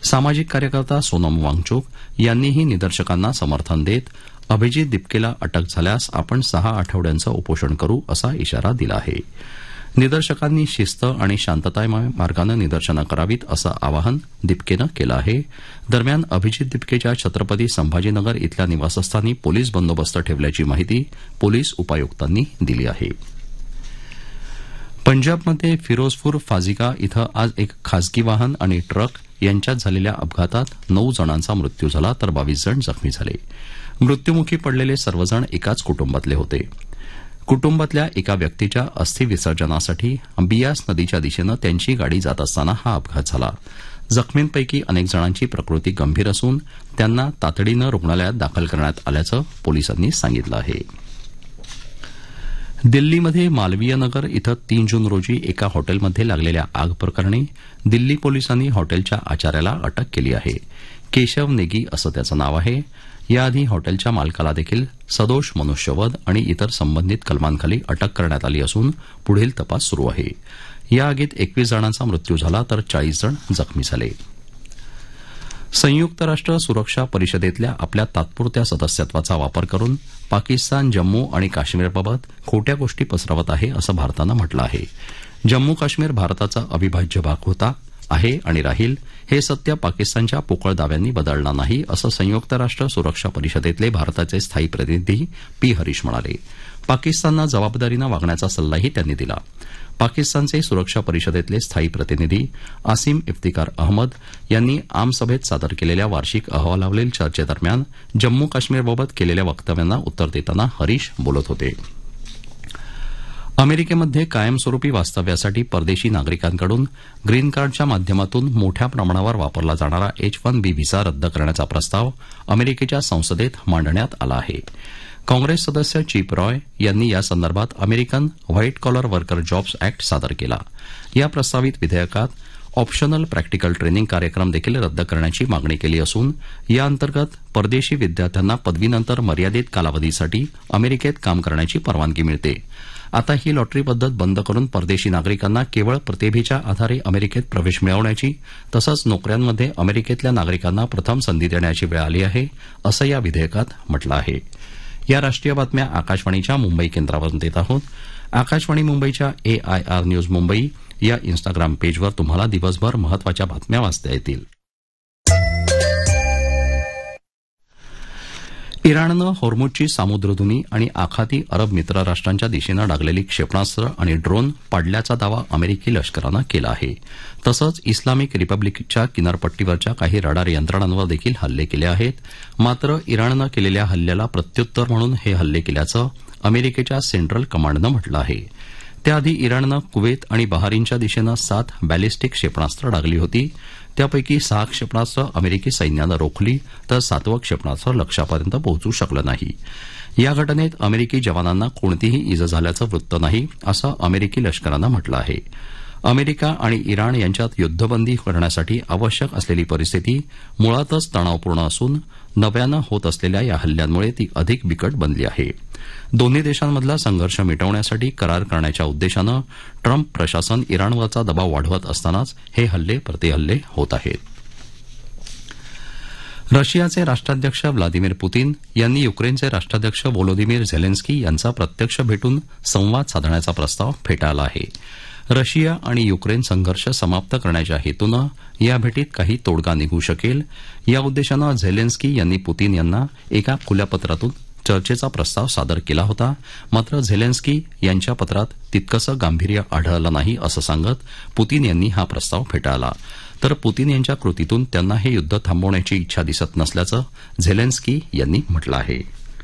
सामाजिक कार्यकर्ता सोनम वांगचुक यांनीही निदर्शकांना समर्थन देत अभिजित दिपकेला अटक झाल्यास आपण 6 आठवड्यांचं उपोषण करू असा इशारा दिला आहे. निदर्शकांनी शिस्त आणि शांततामय मार्गानं निदर्शनं करावीत असं आवाहन दिपकेनं केलं आहे. दरम्यान अभिजित दिपकेच्या छत्रपती संभाजीनगर इथल्या निवासस्थानी पोलीस बंदोबस्त ठेवल्याची माहिती पोलीस उपायुक्तांनी दिली आहे. पंजाबमध्ये फिरोजपूर फाजिका इथं आज एक खासगी वाहन आणि ट्रक यांच्यात झालेल्या अपघातात 9 जणांचा मृत्यू झाला तर 22 जण जखमी झाले. मृत्यूमुखी पडलेले सर्वजण एकाच कुटुंबातले होते. कुटुंबातल्या एका व्यक्तीच्या अस्थि विसर्जनासाठी बियास नदीच्या दिशेनं त्यांची गाडी जात असताना हा अपघात झाला. जखमींपैकी अनेक जणांची प्रकृती गंभीर असून त्यांना तातडीनं रुग्णालयात दाखल करण्यात आल्याचं पोलिसांनी सांगितलं आहे. दिल्लीमध्ये मालवीय नगर इथं 3 जून रोजी एका हॉटेलमध्ये लागलेल्या आग प्रकरणी दिल्ली पोलिसांनी हॉटेलच्या आचाऱ्याला अटक केली आहे. केशव नेगी असं त्याचं नाव आहे. याआधी हॉटेलच्या मालकाला देखील सदोष मनुष्यवध आणि इतर संबंधित कलमांखाली अटक करण्यात आली असून पुढील तपास सुरू आहे. या आगीत 21 जणांचा मृत्यू झाला तर 40 जण जखमी झाले. संयुक्त राष्ट्र सुरक्षा परिषदेतल्या आपल्या तात्पुरत्या सदस्यत्वाचा वापर करून पाकिस्तान जम्मू आणि काश्मीरबाबत खोट्या गोष्टी पसरवत आहे असं भारतानं म्हटलं आहे. जम्मू काश्मीर भारताचा अविभाज्य भाग होता आहे आणि राहील हे सत्य पाकिस्तानच्या पोकळ दाव्यांनी बदलणार नाही असं संयुक्त राष्ट्र सुरक्षा परिषदेतले भारताचे स्थायी प्रतिनिधी पी हरीश म्हणाले. पाकिस्ताननं जबाबदारीनं वागण्याचा सल्लाही त्यांनी दिला. पाकिस्तानचे सुरक्षा परिषदेतले स्थायी प्रतिनिधी आसिम इफ्तिकार अहमद यांनी आमसभेत सादर केलेल्या वार्षिक अहवालावरील चर्चेदरम्यान जम्मू काश्मीरबाबत केलेल्या वक्तव्यांना उत्तर देताना हरीश बोलत होते. अमेरिकेमध्ये कायमस्वरूपी वास्तव्यासाठी परदेशी नागरिकांकडून ग्रीन कार्डच्या माध्यमातून मोठ्या प्रमाणावर वापरला जाणारा H-1B व्हिसा रद्द करण्याचा प्रस्ताव अमेरिकेच्या संसदेत मांडण्यात आला आहे. काँग्रेस सदस्य चिप रॉय यांनी यासंदर्भात American white collar worker jobs act सादर केला. या प्रस्तावित विधेयकात ऑप्शनल प्रॅक्टिकल ट्रेनिंग कार्यक्रम देखील रद्द करण्याची मागणी केली असून याअंतर्गत परदेशी विद्यार्थ्यांना पदवीनंतर मर्यादित कालावधीसाठी अमेरिकेत काम करण्याची परवानगी मिळते. आता ही लॉटरी पद्धत बंद करून परदेशी नागरिकांना केवळ प्रतिभेच्या आधारे अमेरिकेत प्रवेश मिळवण्याची तसंच नोकऱ्यांमध्ये अमेरिकेतल्या नागरिकांना प्रथम संधी देण्याची वेळ आली आहे असं या विधेयकात म्हटलं आहे. या राष्ट्रीय बातम्या आकाशवाणीच्या मुंबई केंद्रावरून देत आहोत. आकाशवाणी मुंबईच्या AIR न्यूज मुंबई या इन्स्टाग्राम पेजवर तुम्हाला दिवसभर महत्वाच्या बातम्या वाचता येतील. इराणनं होर्मुझची सामुद्रधुनी आणि आखाती अरब मित्र राष्ट्रांच्या दिशेनं डागलेली क्षेपणास्त्र आणि ड्रोन पाडल्याचा दावा अमेरिकी लष्करानं केला आहे. तसंच इस्लामिक रिपब्लिकच्या किनारपट्टीवरच्या काही रडार यंत्रणांवर देखील हल्ले केले आहेत. मात्र इराणनं केलेल्या हल्ल्याला प्रत्युत्तर म्हणून हे हल्ले केल्याचं अमेरिकेच्या सेंट्रल कमांडनं म्हटलं आहे. त्याआधी इराणनं कुवेत आणि बहारीनच्या दिशेनं 7 बॅलिस्टिक क्षेपणास्त्र डागली होती. त्यापैकी 6 क्षेपणास्त्र अमेरिकी सैन्यानं रोखली तर 7वं क्षेपणास्त्र लक्ष्यापर्यंत पोहोचू शकलं नाही. या घटनेत अमेरिकी जवानांना कोणतीही इजा झाल्याचं वृत्त नाही असं अमेरिकी लष्करानं म्हटलं आहे. अमेरिका आणि इराण यांच्यात युद्धबंदी करण्यासाठी आवश्यक असलेली परिस्थिती मुळातच तणावपूर्ण असून नव्यानं होत असलेल्या या हल्ल्यांमुळे ती अधिक बिकट बनली आहे. दोन्ही देशांमधला संघर्ष मिटवण्यासाठी करार करण्याच्या उद्देशानं ट्रम्प प्रशासन इराणवरचा दबाव वाढवत असतानाच हे हल्ले प्रतिहल्ले होत आहेत. रशियाचे राष्ट्राध्यक्ष व्लादिमीर पुतीन यांनी युक्रेनचे राष्ट्राध्यक्ष व्लोदिमीर झेलेन्स्की यांचा प्रत्यक्ष भेटून संवाद साधण्याचा प्रस्ताव फेटाळला आहे. रशिया आणि युक्रेन संघर्ष समाप्त करण्याच्या हेतूनं या भेटीत काही तोडगा निघू शकेल या उद्देशानं झेलेन्स्की यांनी पुतीन यांना एका खुल्या पत्रातून चर्चेचा प्रस्ताव सादर केला होता. मात्र झेलेन्स्की यांच्या पत्रात तितकंसं गांभीर्य आढळलं नाही असं सांगत पुतीन यांनी हा प्रस्ताव फेटाळला. तर पुतीन यांच्या कृतीतून त्यांना हे युद्ध थांबवण्याची इच्छा दिसत नसल्याचं झेलेन्स्की यांनी म्हटलं आहे.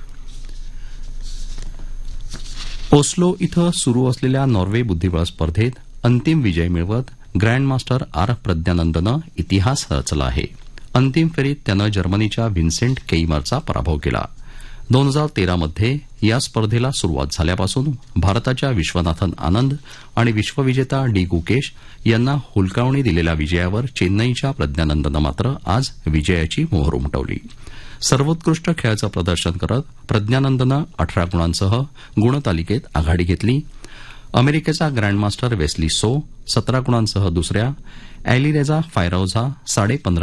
ओस्लो इथं सुरू असलेल्या नॉर्वे बुद्धिबळ स्पर्धेत अंतिम विजय मिळवत ग्रँडमास्टर आर प्रज्ञानंदनं इतिहास रचला आहे. अंतिम फेरीत त्यानं जर्मनीच्या व्हिन्सेंट केइमरचा पराभव केला. 2013 मध्ये या स्पर्धेला सुरुवात झाल्यापासून भारताच्या विश्वनाथन आनंद आणि विश्वविजेता डी गुकेश यांना हुलकावणी दिलेल्या विजयावर चेन्नईच्या प्रज्ञानंदनं मात्र आज विजयाची मोहर उमटवली. सर्वोत्कृष्ट खेळाचं प्रदर्शन करत प्रज्ञानंदनं 18 गुणांसह गुणतालिकेत आघाडी घेतली. अमेरिकेचा ग्रँडमास्टर वेस्ली सो 17 गुणांसह दुसऱ्या, अॅलीरेझा फायरौझा 15.5